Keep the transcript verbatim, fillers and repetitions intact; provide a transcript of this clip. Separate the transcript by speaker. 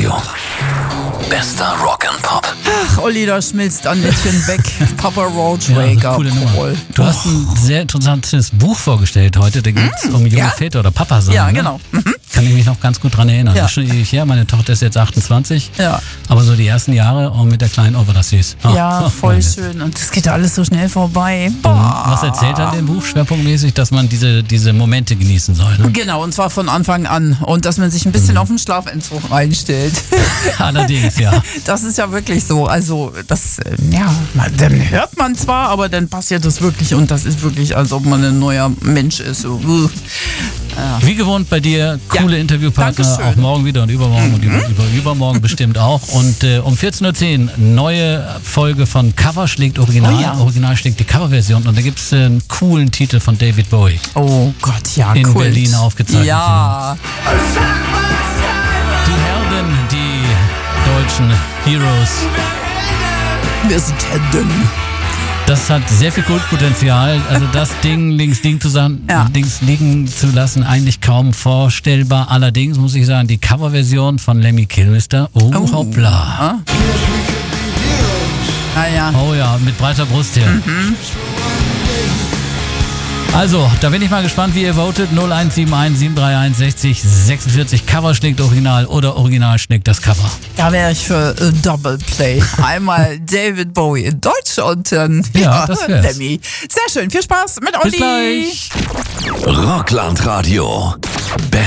Speaker 1: Radio. Bester Rock and Pop.
Speaker 2: Ach, Olli, da schmilzt ein bisschen weg. Papa Roach,
Speaker 3: Ja,
Speaker 2: Wake Up.
Speaker 3: coole Nummer.
Speaker 2: Call.
Speaker 3: Du hast ein sehr interessantes Buch vorgestellt heute. Da geht es um junge
Speaker 2: Ja.
Speaker 3: Väter oder Papa sein.
Speaker 2: Ja,
Speaker 3: ne?
Speaker 2: genau. Mhm.
Speaker 3: Kann ich mich noch ganz gut dran erinnern.
Speaker 2: Ja.
Speaker 3: Das ist schon ewig her. Meine Tochter ist jetzt achtundzwanzig.
Speaker 2: Ja.
Speaker 3: Aber so die ersten Jahre auch mit der Kleinen, oh, war das süß. Ah,
Speaker 2: Ja,
Speaker 3: ah,
Speaker 2: voll
Speaker 3: meine.
Speaker 2: schön. Und das geht ja alles so schnell vorbei. Boah.
Speaker 3: Was erzählt er in dem Buch schwerpunktmäßig, dass man diese, diese Momente genießen soll? Ne?
Speaker 2: Genau, und zwar von Anfang an. Und dass man sich ein bisschen auf den Schlafentzug einstellt.
Speaker 3: Allerdings, ja.
Speaker 2: Das ist ja wirklich so. Also, das, äh, ja, man, dann hört man zwar, aber dann passiert das wirklich. Und das ist wirklich, als ob man ein neuer Mensch ist. So, uh.
Speaker 3: Wie gewohnt bei dir, coole
Speaker 2: Ja,
Speaker 3: Interviewpartner,
Speaker 2: Dankeschön.
Speaker 3: auch morgen wieder und übermorgen
Speaker 2: Mhm.
Speaker 3: und über, über, übermorgen bestimmt auch. Und äh, um vierzehn Uhr zehn neue Folge von Cover schlägt Original.
Speaker 2: Oh ja.
Speaker 3: Original schlägt die Coverversion. Und da gibt es einen coolen Titel von David Bowie.
Speaker 2: Oh Gott, ja,
Speaker 3: In
Speaker 2: Kult.
Speaker 3: Berlin aufgezeichnet.
Speaker 2: Ja.
Speaker 3: Die Helden, die deutschen Heroes.
Speaker 2: Wir sind Helden.
Speaker 3: Das hat sehr viel Kultpotenzial. Also das Ding links liegen zu, sagen,
Speaker 2: Ja.
Speaker 3: links liegen zu lassen, eigentlich kaum vorstellbar. Allerdings muss ich sagen, die Coverversion von Lemmy Kilmister, oh,
Speaker 2: Oh.
Speaker 3: hoppla.
Speaker 2: Ah. Ah ja.
Speaker 3: Oh ja, mit breiter Brust her. Also, da bin ich mal gespannt, wie ihr votet. null eins sieben eins sieben drei eins sechzig sechsundvierzig. Cover schlägt Original oder Original schlägt das Cover.
Speaker 2: Da wäre ich für äh, Double Play. Einmal David Bowie in Deutsch und dann
Speaker 3: Ja, das wär's.
Speaker 2: Lemmy. Sehr schön. Viel Spaß mit Olli.
Speaker 3: Bis gleich.
Speaker 1: Rockland Radio.